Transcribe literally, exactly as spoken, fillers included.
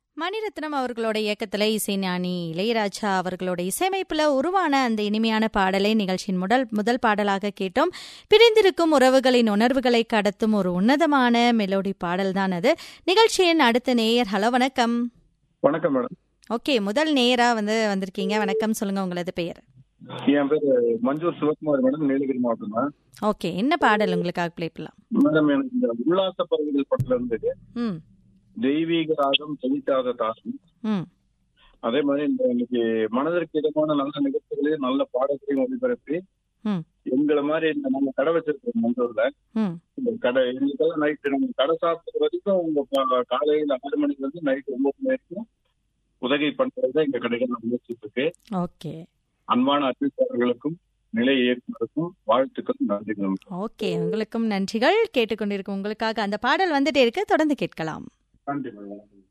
மணிரத்னம் அவர்களோட இயக்கத்துல இசைஞானி இளையராஜா அவர்களோட இசையமைப்புல உருவான அந்த இனிமையான பாடலை நிகழ்ச்சியின் முதல் முதல் பாடலாக கேட்டோம். பிரிந்திருக்கும் உறவுகளின் உணர்வுகளை கடத்தும் ஒரு உன்னதமான மெலோடி பாடல் தான் அது. நிகழ்ச்சியின் அடுத்த நேயர். ஹலோ, வணக்கம். வணக்கம் மேடம். ஓகே, முதல் நேயரா வந்து வந்திருக்கீங்க. வணக்கம், சொல்லுங்க உங்களது பெயர். என் பேர் மஞ்சூர் சிவகுமார் மேடம், நீலகிரி மாவட்டம் தான். ஓகே, என்ன பாடல் உங்களுக்காக பிளே பண்ணலாம் மேடம்? எனக்கு இந்த உல்லாச பறவைகள் பட்டில இருந்து தெய்வீக ராகம் செவிக்காத தாசம், அதே மாதிரி இந்த இன்னைக்கு மனதிற்கு இதமான நல்ல நிகழ்ச்சிகளையும் நல்ல பாடங்களையும் ஒளிபரப்பி எங்களை மாதிரி இந்த நம்ம கடை வச்சிருக்கோம் மஞ்சூர்ல. இந்த கடை எங்களுக்கெல்லாம் நைட்டு நம்ம கடை சாப்பிட்ற வரைக்கும் உங்க காலையில ஆறு மணிக்கு இருந்து நைட்டு ஒன்பது மணி வரைக்கும் உதவி பண்றதுதான் எங்க கடைகள் முயற்சிட்டு இருக்கு. ஓகே, அன்பான அறிவிப்பாளர்களுக்கும் நிலை இயக்குநருக்கும் வாழ்த்துக்கள், நன்றிகள். ஓகே, உங்களுக்கும் நன்றிகள். கேட்டுக்கொண்டிருக்கும் உங்களுக்காக அந்த பாடல் வந்துட்டே இருக்கு, தொடர்ந்து கேட்கலாம். நன்றி.